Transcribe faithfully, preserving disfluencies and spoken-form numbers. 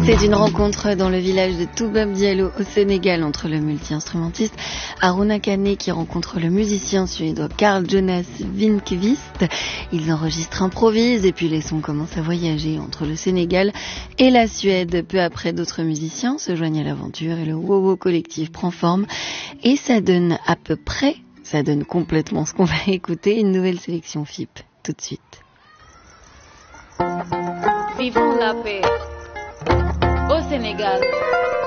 C'est une rencontre dans le village de Toubab Diallo au Sénégal entre le multi-instrumentiste Aruna Kane qui rencontre le musicien suédois Carl Jonas Winqvist. Ils enregistrent, improvisent et puis les sons commencent à voyager entre le Sénégal et la Suède. Peu après, d'autres musiciens se joignent à l'aventure et le Wowo collectif prend forme et ça donne à peu près, ça donne complètement ce qu'on va écouter, une nouvelle sélection F I P tout de suite. Vivons la paix au Sénégal.